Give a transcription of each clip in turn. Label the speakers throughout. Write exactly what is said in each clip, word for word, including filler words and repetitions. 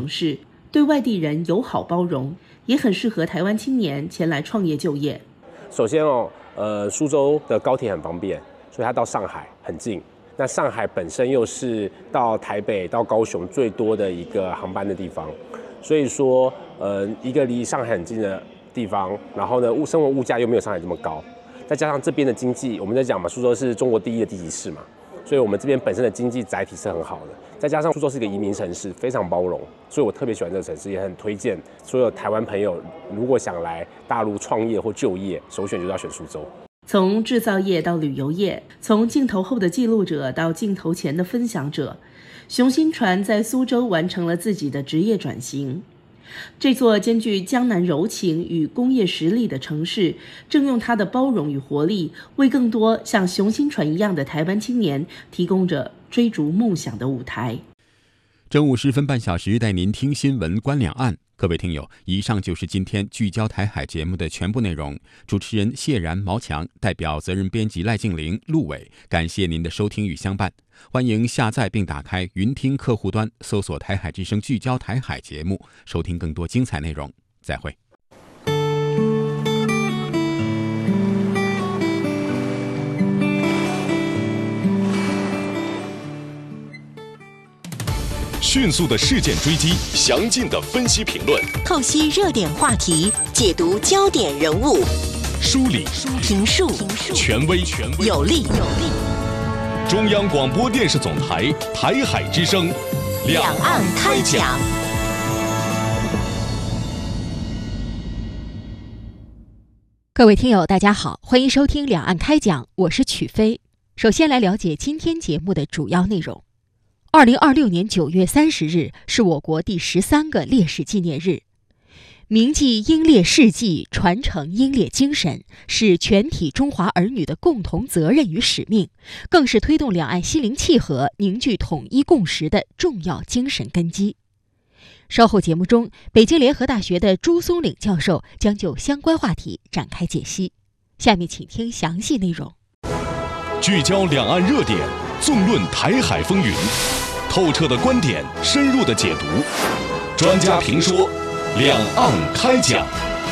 Speaker 1: 市，对外地人友好包容，也很适合台湾青年前来创业就业。
Speaker 2: 首先哦，呃，苏州的高铁很方便，所以它到上海很近。那上海本身又是到台北、到高雄最多的一个航班的地方，所以说，呃，一个离上海很近的地方，然后呢，物生活物价又没有上海这么高，再加上这边的经济，我们在讲嘛，苏州是中国第一的地级市嘛，所以我们这边本身的经济载体是很好的。再加上苏州是一个移民城市，非常包容，所以我特别喜欢这个城市，也很推荐所有台湾朋友，如果想来大陆创业或就业，首选就是要选苏州。
Speaker 1: 从制造业到旅游业，从镜头后的记录者到镜头前的分享者，熊新传在苏州完成了自己的职业转型。这座兼具江南柔情与工业实力的城市，正用它的包容与活力，为更多像熊新传一样的台湾青年提供着追逐梦想的舞台。
Speaker 3: 正午时分半小时，带您听新闻观两岸。各位听友，以上就是今天聚焦台海节目的全部内容。主持人谢然、毛强，代表责任编辑赖静玲、陆伟，感谢您的收听与相伴。欢迎下载并打开云听客户端，搜索台海之声聚焦台海节目，收听更多精彩内容。再会。
Speaker 4: 迅速的事件追击，详尽的分析评论，
Speaker 5: 透析热点话题，解读焦点人物，
Speaker 4: 梳理、
Speaker 5: 评述、
Speaker 4: 权威、
Speaker 5: 有力。
Speaker 4: 中央广播电视总台台海之声，
Speaker 5: 两岸开讲。
Speaker 6: 各位听友，大家好，欢迎收听两岸开讲，我是曲飞。首先来了解今天节目的主要内容。二零二六年九月三十日是我国第十三个烈士纪念日，铭记英烈事迹，传承英烈精神，是全体中华儿女的共同责任与使命，更是推动两岸心灵契合、凝聚统一共识的重要精神根基。稍后节目中，北京联合大学的朱松岭教授将就相关话题展开解析。下面请听详细内容。
Speaker 4: 聚焦两岸热点，纵论台海风云，透彻的观点，深入的解读，专家评说，两岸开讲。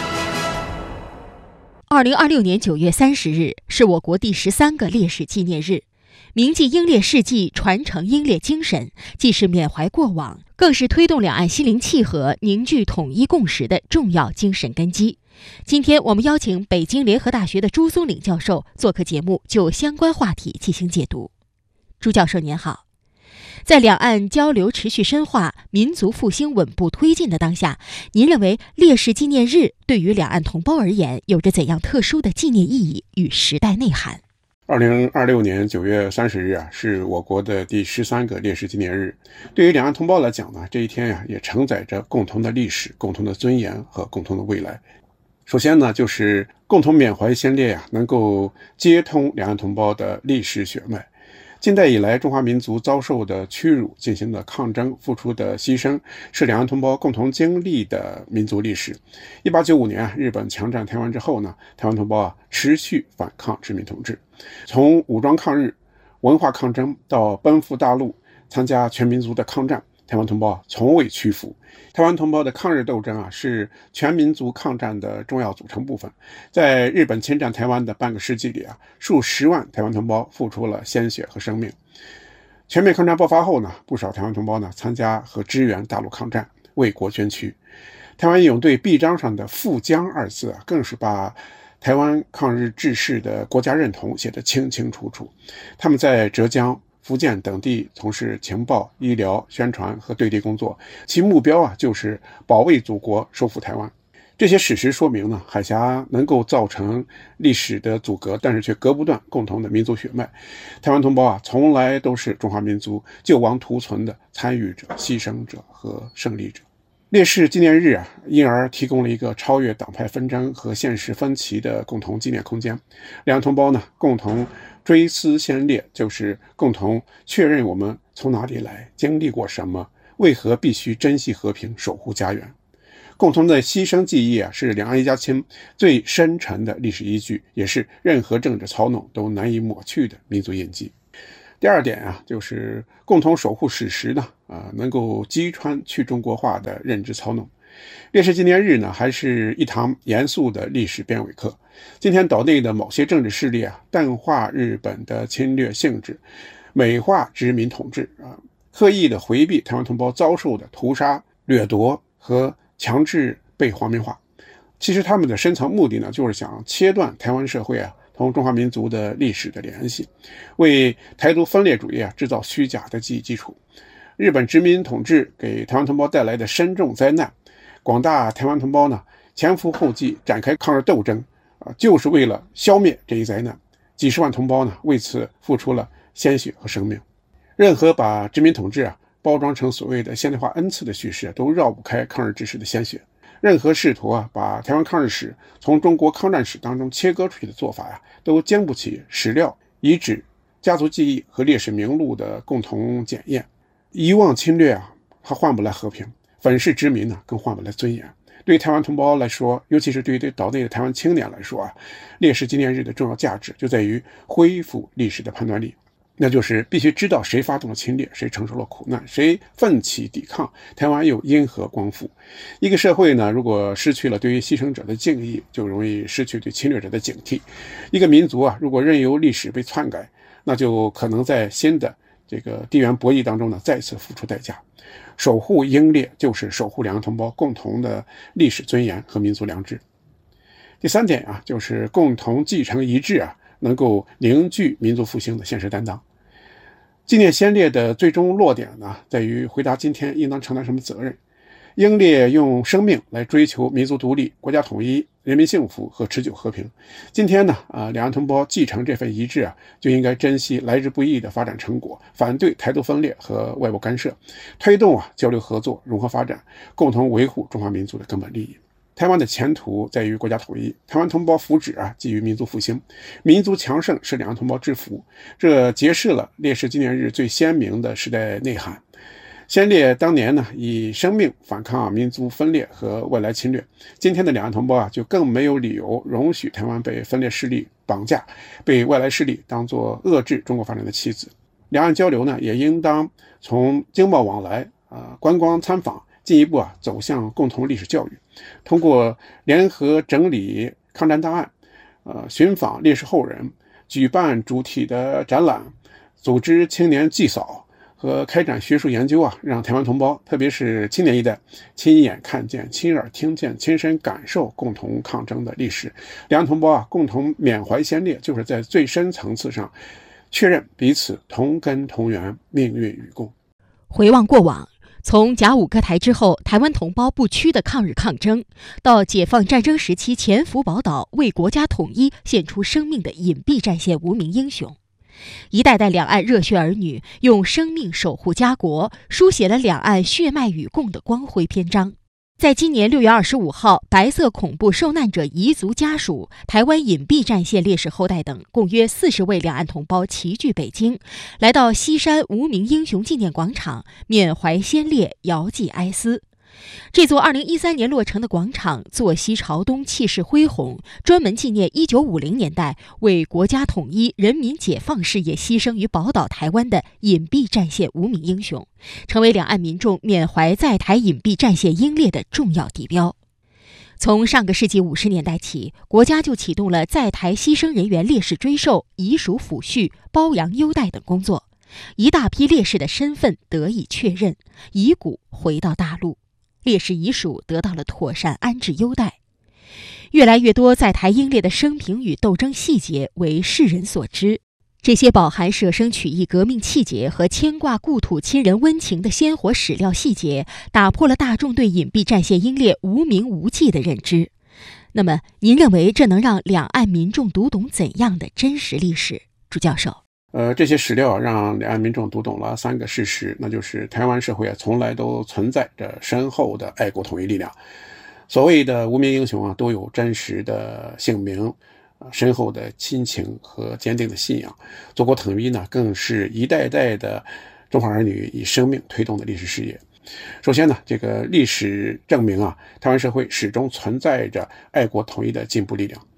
Speaker 6: 二零二六年九月三十日是我国第十三个烈士纪念日，铭记英烈事迹，传承英烈精神，既是缅怀过往，更是推动两岸心灵契合、凝聚统一共识的重要精神根基。今天我们邀请北京联合大学的朱松岭教授做客节目，就相关话题进行解读。朱教授您好，在两岸交流持续深化、民族复兴稳步推进的当下，您认为烈士纪念日对于两岸同胞而言有着怎样特殊的纪念意义与时代内涵？
Speaker 7: 二零二六年九月三十日啊，是我国的第十三个烈士纪念日。对于两岸同胞来讲呢，这一天呀、啊，也承载着共同的历史、共同的尊严和共同的未来。首先呢，就是共同缅怀先烈啊，能够接通两岸同胞的历史血脉。近代以来，中华民族遭受的屈辱、进行的抗争、付出的牺牲，是两岸同胞共同经历的民族历史。一八九五年啊，日本强占台湾之后呢，台湾同胞啊持续反抗殖民统治，从武装抗日、文化抗争到奔赴大陆参加全民族的抗战，台湾同胞从未屈服。台湾同胞的抗日斗争啊，是全民族抗战的重要组成部分。在日本侵占台湾的半个世纪里啊，数十万台湾同胞付出了鲜血和生命。全面抗战爆发后呢，不少台湾同胞呢参加和支援大陆抗战，为国捐躯。台湾义勇队臂章上的富江二字啊，更是把台湾抗日志士的国家认同写得清清楚楚。他们在浙江、福建等地从事情报、医疗、宣传和对地工作，其目标啊就是保卫祖国、收复台湾。这些史实说明呢，海峡能够造成历史的阻隔，但是却隔不断共同的民族血脉。台湾同胞啊，从来都是中华民族救亡图存的参与者、牺牲者和胜利者。烈士纪念日啊，因而提供了一个超越党派纷争和现实分歧的共同纪念空间。两岸同胞呢，共同追思先烈，就是共同确认我们从哪里来，经历过什么，为何必须珍惜和平，守护家园。共同的牺牲记忆啊，是两岸一家亲最深沉的历史依据，也是任何政治操弄都难以抹去的民族印记。 第二点啊，就是共同守护史实呢，啊、呃，能够击穿去中国化的认知操弄。烈士纪念日呢，还是一堂严肃的历史编委课。今天岛内的某些政治势力啊，淡化日本的侵略性质，美化殖民统治啊，刻意的回避台湾同胞遭受的屠杀、掠夺和强制被皇民化。其实他们的深层目的呢，就是想切断台湾社会啊同中华民族的历史的联系，为台独分裂主义啊制造虚假的记忆基础。日本殖民统治给台湾同胞带来的深重灾难，广大台湾同胞呢前赴后继展开抗日斗争啊，就是为了消灭这一灾难。几十万同胞呢为此付出了鲜血和生命。任何把殖民统治啊包装成所谓的现代化恩赐的叙事，都绕不开抗日志士的鲜血。任何试图啊把台湾抗日史从中国抗战史当中切割出去的做法呀、啊，都经不起史料、遗址、家族记忆和烈士名录的共同检验。遗忘侵略啊，它换不来和平；粉饰殖民呢，更换不来尊严。对于台湾同胞来说，尤其是对于对岛内的台湾青年来说啊，烈士纪念日的重要价值就在于恢复历史的判断力。那就是必须知道谁发动了侵略，谁承受了苦难，谁奋起抵抗，台湾又因何光复。一个社会呢，如果失去了对于牺牲者的敬意，就容易失去对侵略者的警惕。一个民族啊，如果任由历史被篡改，那就可能在新的这个地缘博弈当中呢，再次付出代价。守护英烈就是守护两岸同胞共同的历史尊严和民族良知。第三点啊，就是共同继承遗志啊，能够凝聚民族复兴的现实担当。纪念先烈的最终落点呢，在于回答今天应当承担什么责任。英烈用生命来追求民族独立、国家统一、人民幸福和持久和平。今天呢，啊，两岸同胞继承这份遗志啊，就应该珍惜来之不易的发展成果，反对台独分裂和外部干涉，推动啊交流合作、融合发展，共同维护中华民族的根本利益。台湾的前途在于国家统一，台湾同胞福祉啊基于民族复兴，民族强盛是两岸同胞之福。这揭示了烈士纪念日最鲜明的时代内涵。先烈当年呢以生命反抗民族分裂和外来侵略，今天的两岸同胞啊就更没有理由容许台湾被分裂势力绑架，被外来势力当作遏制中国发展的棋子。两岸交流呢也应当从经贸往来啊、呃、观光参访进一步啊走向共同历史教育，通过联合整理抗战档案，呃寻访烈士后人，举办主体的展览，组织青年祭扫和开展学术研究啊，让台湾同胞，特别是青年一代，亲眼看见、亲耳听见、亲身感受共同抗争的历史。两岸同胞啊，共同缅怀先烈，就是在最深层次上确认彼此同根同源，命运与共。
Speaker 6: 回望过往，从甲午割台之后，台湾同胞不屈的抗日抗争，到解放战争时期潜伏宝岛为国家统一献出生命的隐蔽战线无名英雄，一代代两岸热血儿女用生命守护家国，书写了两岸血脉与共的光辉篇章。在今年六月二十五号，白色恐怖受难者遗族家属、台湾隐蔽战线烈士后代等共约四十位两岸同胞齐聚北京，来到西山无名英雄纪念广场，缅怀先烈，遥祭哀思。这座二零一三年落成的广场坐西朝东，气势恢宏，专门纪念一九五零年代为国家统一、人民解放事业牺牲于宝岛台湾的隐蔽战线无名英雄，成为两岸民众缅怀在台隐蔽战线英烈的重要地标。从上个世纪五十年代起，国家就启动了在台牺牲人员烈士追授、遗属抚恤、褒扬优待等工作，一大批烈士的身份得以确认，遗骨回到大陆，烈士遗属得到了妥善安置优待。越来越多在台英烈的生平与斗争细节为世人所知，这些饱含舍生取义革命气节和牵挂故土亲人温情的鲜活史料细节，打破了大众对隐蔽战线英烈无名无迹的认知。那么您认为这能让两岸民众读懂怎样的真实历史？朱教授。
Speaker 7: 呃，这些史料让两岸民众读懂了三个事实，那就是台湾社会啊，从来都存在着深厚的爱国统一力量。所谓的无名英雄啊，都有真实的姓名、呃、深厚的亲情和坚定的信仰。祖国统一呢，更是一代代的中华儿女以生命推动的历史事业。首先呢，这个历史证明啊，台湾社会始终存在着爱国统一的进步力量。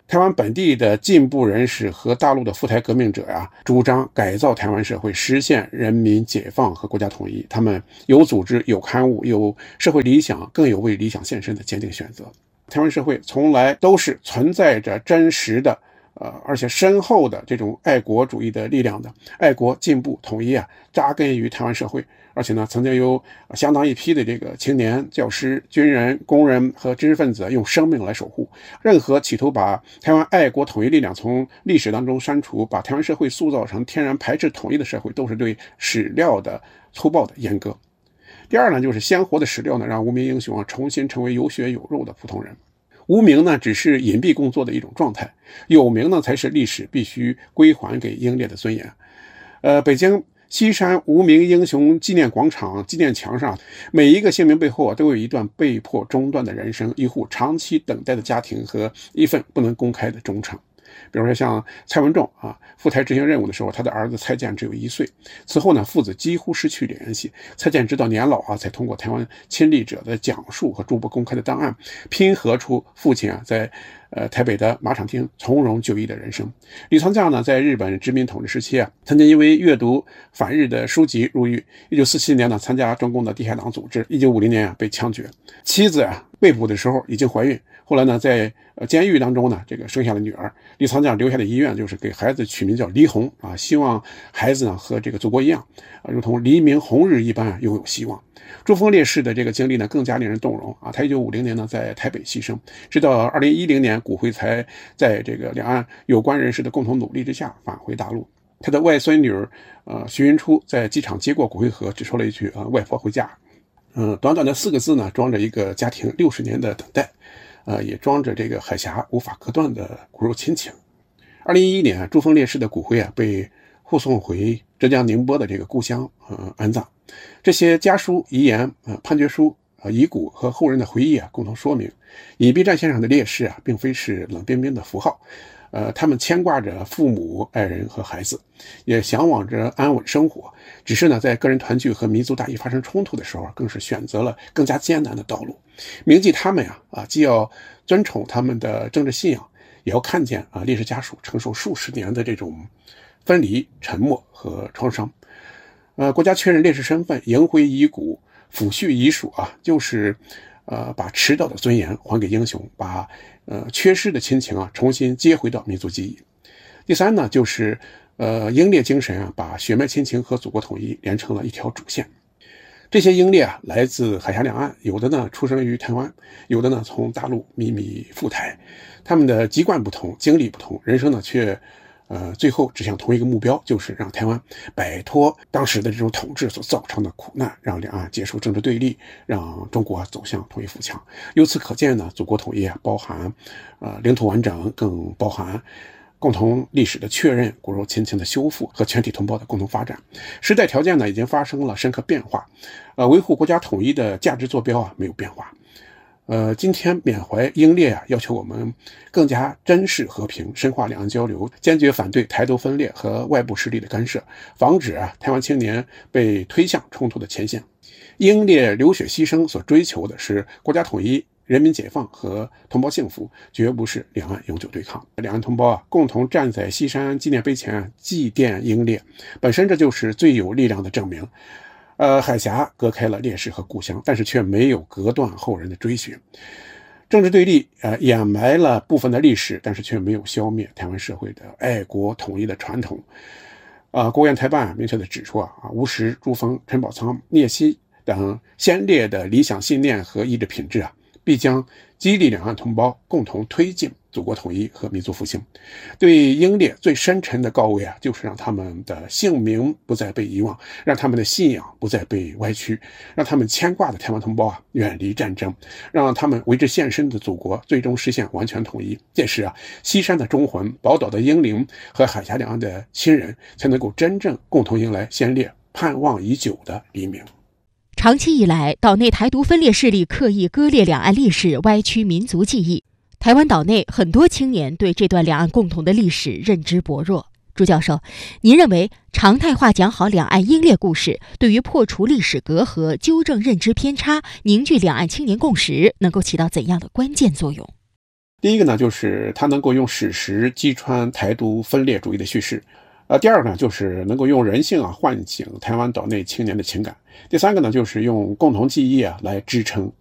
Speaker 7: 台湾本地的进步人士和大陆的赴台革命者呀、啊，主张改造台湾社会，实现人民解放和国家统一。他们有组织、有刊物、有社会理想，更有为理想献身的坚定选择。台湾社会从来都是存在着真实的呃，而且深厚的这种爱国主义的力量的，爱国、进步、统一啊，扎根于台湾社会。而且呢，曾经有相当一批的这个青年、教师、军人、工人和知识分子用生命来守护。任何企图把台湾爱国统一力量从历史当中删除，把台湾社会塑造成天然排斥统一的社会，都是对史料的粗暴的阉割。第二呢，就是鲜活的史料呢，让无名英雄啊重新成为有血有肉的普通人。无名呢，只是隐蔽工作的一种状态；有名呢，才是历史必须归还给英烈的尊严。呃，北京西山无名英雄纪念广场纪念墙上，每一个姓名背后啊，都有一段被迫中断的人生，一户长期等待的家庭和一份不能公开的忠诚。比如说像蔡文仲啊，赴台执行任务的时候，他的儿子蔡健只有一岁。此后呢，父子几乎失去联系。蔡健直到年老啊，才通过台湾亲历者的讲述和逐步公开的档案，拼合出父亲啊在呃台北的马场町从容就医的人生。李藏将呢，在日本殖民统治时期啊，曾经因为阅读反日的书籍入狱。一九四七年呢，参加中共的地下党组织。一九五零年啊，被枪决。妻子啊被捕的时候已经怀孕。后来呢，在呃监狱当中呢，这个生下了女儿。李藏将留下的遗愿就是给孩子取名叫黎红啊，希望孩子呢和这个祖国一样啊，如同黎明红日一般啊，拥有希望。朱峰烈士的这个经历呢，更加令人动容啊。他一九五零年呢在台北牺牲，直到二零一零年骨灰才在这个两岸有关人士的共同努力之下返回大陆。他的外孙女儿呃徐云初在机场接过骨灰盒，只说了一句啊、呃、外婆回家。嗯、呃，短短的四个字呢，装着一个家庭六十年的等待。呃，也装着这个海峡无法割断的骨肉亲情。二零一一年，朱峰烈士的骨灰啊被护送回浙江宁波的这个故乡呃安葬。这些家书、遗言、呃判决书、呃遗骨和后人的回忆啊，共同说明，隐蔽战线上的烈士啊，并非是冷冰冰的符号。呃，他们牵挂着父母、爱人和孩子，也向往着安稳生活。只是呢，在个人团聚和民族大义发生冲突的时候，更是选择了更加艰难的道路。铭记他们呀，啊，既要尊崇他们的政治信仰，也要看见啊烈士家属承受数十年的这种分离、沉默和创伤。呃，国家确认烈士身份，迎回遗骨，抚恤遗属啊，就是呃把迟到的尊严还给英雄，把呃缺失的亲情啊重新接回到民族记忆。第三呢，就是呃英烈精神啊，把血脉亲情和祖国统一连成了一条主线。这些英烈啊，来自海峡两岸，有的呢出生于台湾，有的呢从大陆秘密赴台。他们的籍贯不同，经历不同，人生呢却呃最后指向同一个目标，就是让台湾摆脱当时的这种统治所造成的苦难，让两岸结束政治对立，让中国走向统一富强。由此可见呢，祖国统一啊，包含呃领土完整，更包含共同历史的确认、骨肉亲情的修复和全体同胞的共同发展。时代条件呢已经发生了深刻变化，呃，维护国家统一的价值坐标啊没有变化。呃，今天缅怀英烈啊，要求我们更加珍视和平，深化两岸交流，坚决反对台独分裂和外部势力的干涉，防止啊台湾青年被推向冲突的前线。英烈流血牺牲所追求的是国家统一、人民解放和同胞幸福，绝不是两岸永久对抗。两岸同胞啊，共同站在西山纪念碑前啊，祭奠英烈，本身这就是最有力量的证明。呃，海峡隔开了烈士和故乡，但是却没有隔断后人的追寻。政治对立呃掩埋了部分的历史，但是却没有消灭台湾社会的爱国统一的传统。啊、呃，国务院台办明确的指出啊，吴石、朱峰、陈宝仓、聂曦等先烈的理想信念和意志品质啊，必将激励两岸同胞共同推进祖国统一和民族复兴。对英烈最深沉的告慰啊，就是让他们的姓名不再被遗忘，让他们的信仰不再被歪曲，让他们牵挂的台湾同胞啊远离战争，让他们为之献身的祖国最终实现完全统一。届时啊，西山的忠魂、宝岛的英灵和海峡两岸的亲人，才能够真正共同迎来先烈盼望已久的黎明。
Speaker 6: 长期以来，岛内台独分裂势力刻意割裂两岸历史，歪曲民族记忆。台湾岛内很多青年对这段两岸共同的历史认知薄弱。朱教授，您认为常态化讲好两岸英烈故事，对于破除历史隔阂、纠正认知偏差、凝聚两岸青年共识，能够起到怎样的关键作用？
Speaker 7: 第一个呢，就是它能够用史实击穿台独分裂主义的叙事。呃，第二个呢，就是能够用人性啊唤醒台湾岛内青年的情感。第三个呢，就是用共同记忆啊来支撑